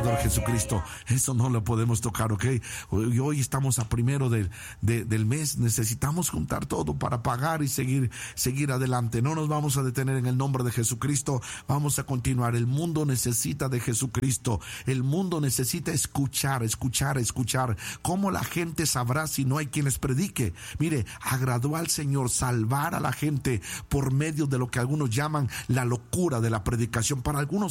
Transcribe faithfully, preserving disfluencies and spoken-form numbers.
Salvador Jesucristo. Eso no lo podemos tocar, ¿ok? Y hoy estamos a primero del, de, del mes. Necesitamos juntar todo para pagar y seguir, seguir adelante. No nos vamos a detener en el nombre de Jesucristo. Vamos a continuar. El mundo necesita de Jesucristo. El mundo necesita escuchar, escuchar, escuchar. ¿Cómo la gente sabrá si no hay quien les predique? Mire, agradó al Señor salvar a la gente por medio de lo que algunos llaman la locura de la predicación. Para algunos